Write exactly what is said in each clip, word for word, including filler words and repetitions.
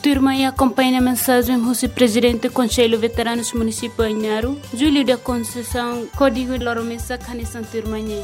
turma e acompanha a mensagem do presidente do Conselho Veteranos Município Ainaro, Júlio da Conceição, Código Loromesa, Canissan Turmanhê.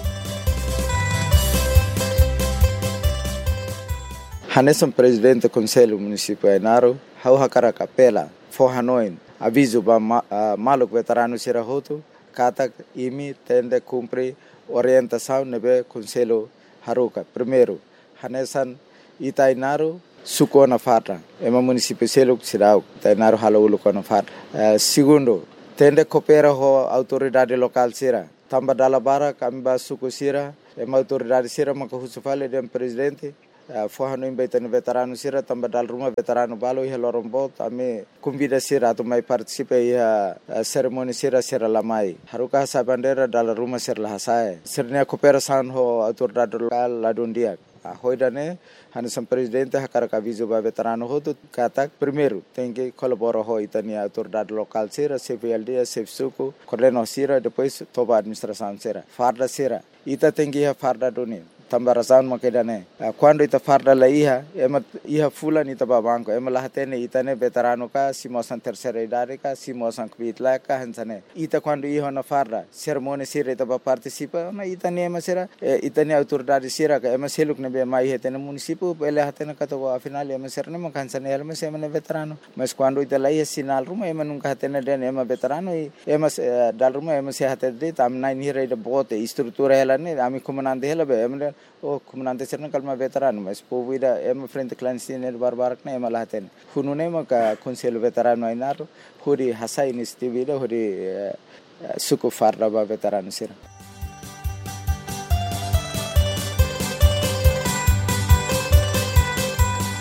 Hanesan presidente do Conselho Município Ainaro, hau hakara kapela, forhanoin, aviso ba ma, uh, maluk veterano sirahoto, kata imi tende cumpre orientação nebe Conselho Haruka. Primeiro, Hanesan Itainaro, suko na fata, ema município seluk sirau, Itainaro halaulu na fata. Uh, segundo, tende coopera ho autoridade local sira, tamba dalabara kami ba suku sira, ema autoridade sira makahusufale dem presidente. Uh, Forrano em Beitano veterano sira também dal rumah veterano balo ia lorombo também convida sira tu mai participa ia uh, cerimônia sira sira lamai haruka sa bandera dal rumah sira lahasai sirnya cooperação ho autoridade local ladundia a hoidane Hanesan presidente hakara aviso ba veterano ho tu kata primeiro tem que colaborar ho itania autoridade local sira C V L D C F suku coordeno sira depois toba administração sira farda sira ita tem que farda doni tambarasan makedane quando ita farda la iha ema iha fulan ita babanko ema lahatene itane veterano ka simosan terceira idade ka simosan kvitla ka hansane ita quando iha na farda cerimônia sira ita ba participa ma itane ema sira itane autoridade sira ka ema seluk ne be mai hetene município ele hatene ka to afinal ema sira ne makansane ema sema ne veterano mas quando ita la iha sinal ruma ema nunca hatene den ema veterano ema dal ruma ema se hatene de tam nai ni reida bote estrutura ela ne ami comandante ela be ema o comandante serna kalma veterano mas povida ema frente clandestino barbarak na ema lahaten hunune ma ka Conselho Veterano Ainaro huri hasa iniciativa huri suku farda ba veterano sira.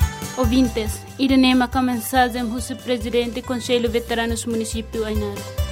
Ouvintes, iremos com a mensagem do presidente do Conselho Veteranos Município Ainaro.